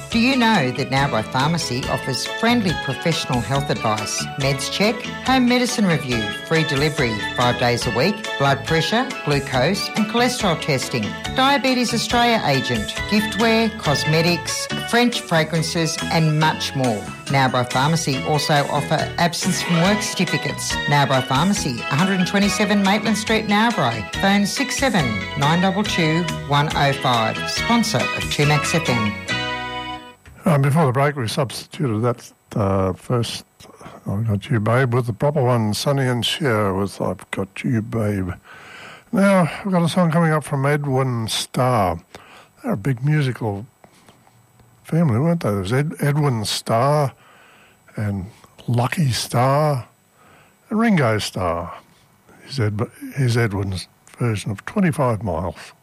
Do you know that Narrabri Pharmacy offers friendly professional health advice, meds check, home medicine review, free delivery 5 days a week, blood pressure, glucose and cholesterol testing, Diabetes Australia agent, giftware, cosmetics, French fragrances and much more. Narrabri Pharmacy also offer absence from work certificates. Narrabri Pharmacy, 127 Maitland Street, Narrabri. Phone 67 922 105. Sponsor of 2Max FM. Before the break, we substituted that first, I've Got You Babe, with the proper one, Sonny and Cher with I've Got You Babe. Now, we've got a song coming up from Edwin Starr. They're a big musical family, weren't they? There was Edwin Starr and Lucky Starr and Ringo Starr. Here's Edwin's version of 25 Miles.